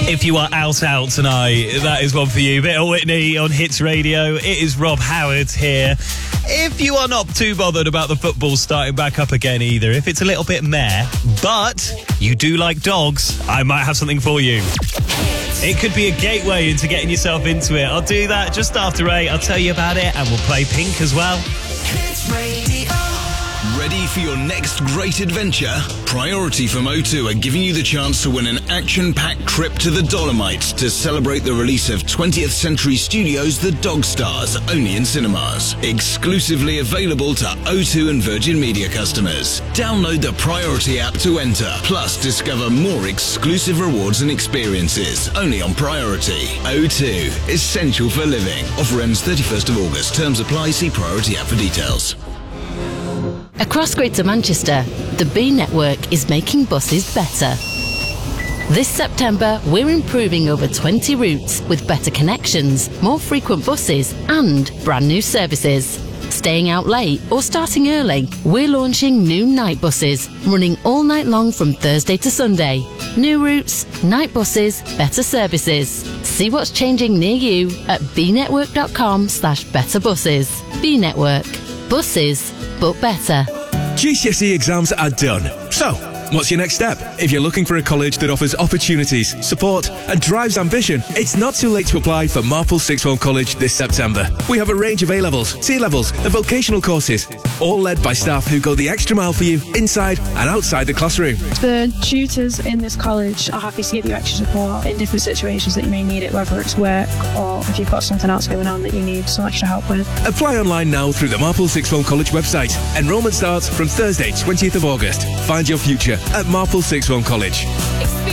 If you are out tonight, that is one for you. Bit of Whitney on Hits Radio. It is Rob Howard here. If you are not too bothered about the football starting back up again either, if it's a little bit meh, but you do like dogs, I might have something for you. It could be a gateway into getting yourself into it. I'll do that just after 8. I'll tell you about it, and we'll play Pink as well. Hits Radio. Ready for your next great adventure? Priority from O2 are giving you the chance to win an action-packed trip to the Dolomites to celebrate the release of 20th Century Studios' The Dog Stars, only in cinemas. Exclusively available to O2 and Virgin Media customers. Download the Priority app to enter. Plus, discover more exclusive rewards and experiences, only on Priority. O2, essential for living. Offer ends 31st of August. Terms apply. See Priority app for details. Across Greater Manchester, the B Network is making buses better. This September, we're improving over 20 routes with better connections, more frequent buses and brand new services. Staying out late or starting early, we're launching new night buses, running all night long from Thursday to Sunday. New routes, night buses, better services. See what's changing near you at bnetwork.com/betterbuses. B Network. Buses, but better. GCSE exams are done. So, what's your next step? If you're looking for a college that offers opportunities, support and drives ambition, it's not too late to apply for Marple Sixth Form College this September. We have a range of A-levels, T-levels and vocational courses, all led by staff who go the extra mile for you inside and outside the classroom. The tutors in this college are happy to give you extra support in different situations that you may need it, whether it's work or if you've got something else going on that you need some extra help with. Apply online now through the Marple Sixth Form College website. Enrolment starts from Thursday, 20th of August. Find your future at Marple Sixth Form College.